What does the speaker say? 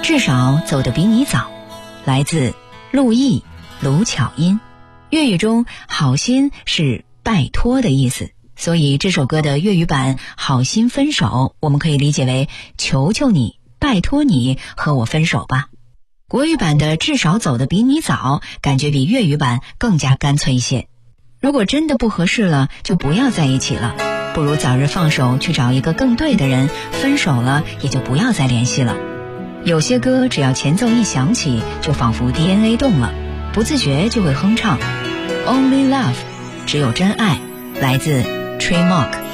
至少走得比你早，来自陆毅、卢巧音。粤语中好心是拜托的意思，所以这首歌的粤语版好心分手我们可以理解为求求你，拜托你和我分手吧。国语版的至少走得比你早感觉比粤语版更加干脆一些。如果真的不合适了，就不要在一起了，不如早日放手去找一个更对的人，分手了也就不要再联系了。有些歌只要前奏一响起，就仿佛 DNA 动了，不自觉就会哼唱。Only Love 只有真爱，来自 Tree Mark。